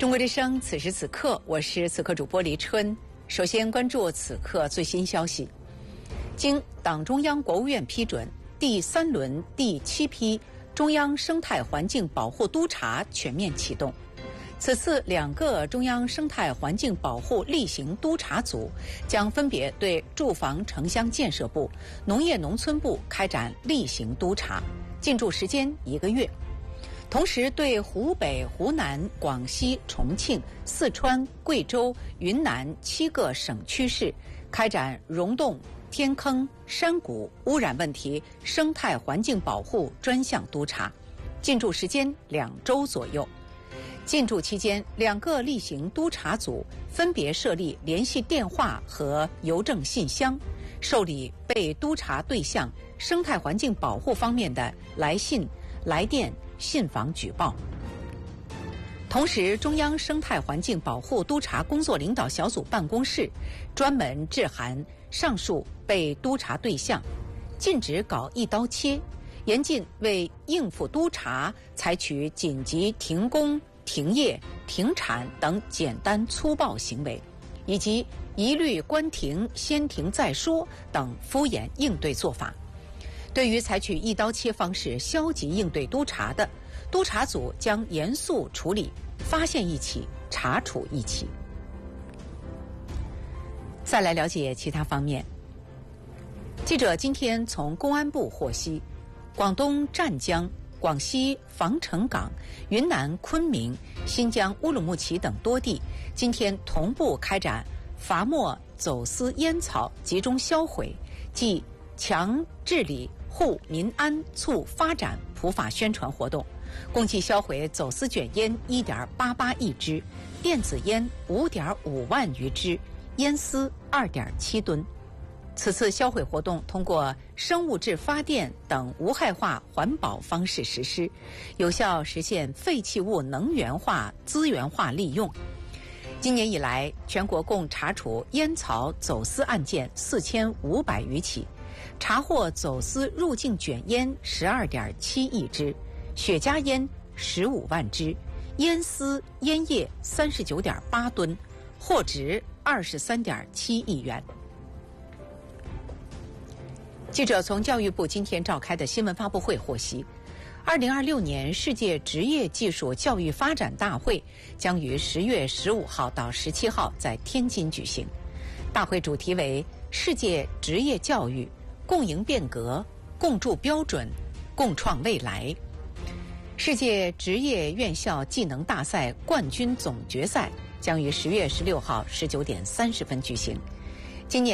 中国之声，此时此刻，我是此刻主播黎春。首先关注此刻最新消息。经党中央、国务院批准，第3轮第7批中央生态环境保护督查全面启动。此次2个中央生态环境保护例行督查组将分别对住房城乡建设部、农业农村部开展例行督查，进驻时间1个月。同时对湖北、湖南、广西、重庆、四川、贵州、云南7个省区市开展溶洞、天坑、山谷污染问题生态环境保护专项督查，进驻时间2周左右。进驻期间，2个例行督查组分别设立联系电话和邮政信箱，受理被督查对象生态环境保护方面的来信、来电、信访举报。同时，中央生态环境保护督查工作领导小组办公室专门致函上述被督查对象，禁止搞一刀切，严禁为应付督查采取紧急停工、停业、停产等简单粗暴行为，以及一律关停、先停再说等敷衍应对做法。对于采取一刀切方式消极应对督查的，督查组将严肃处理，发现一起，查处一起。再来了解其他方面。记者今天从公安部获悉，广东湛江、广西防城港、云南昆明、新疆乌鲁木齐等多地今天同步开展罚没走私烟草集中销毁暨强治理护民安促发展普法宣传活动，共计销毁走私卷烟 1.88 亿支，电子烟 5.5万余支，烟丝 2.7吨。此次销毁活动通过生物质发电等无害化环保方式实施，有效实现废弃物能源化、资源化利用。今年以来，全国共查处烟草走私案件4500余起，查获走私入境卷烟 12.7 亿支，雪茄烟15万支，烟丝、烟叶 39.8吨，货值 23.7 亿元。记者从教育部今天召开的新闻发布会获悉，2026年世界职业技术教育发展大会将于10月15号到17号在天津举行。大会主题为世界职业教育，共赢变革，共筑标准，共创未来。世界职业院校技能大赛冠军总决赛将于10月16号19点30分举行。今年